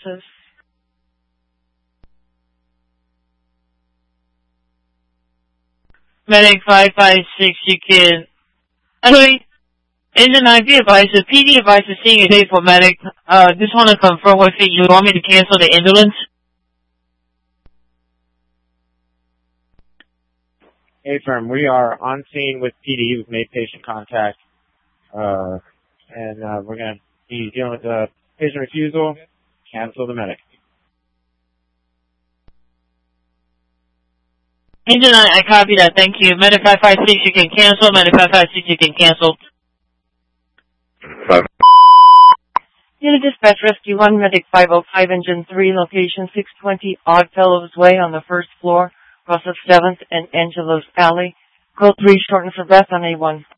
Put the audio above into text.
Texas. Medic 556, you can... Actually, Engine 9 advice, the PD advice is seeing a date for medic. Just want to confirm with you. You want me to cancel the ambulance? Hey, firm, we are on scene with PD. We've made patient contact. And we're going to be dealing with the patient refusal. Cancel the medic. Engine 9, I copy that. Thank you. Medic 556, you can cancel. Medic 556, you can cancel. Unit Dispatch Rescue 1, Medic 505, Engine 3, location 620 Oddfellows Way on the first floor, cross of 7th and Angelos Alley. Code 3, shortness of breath on A1.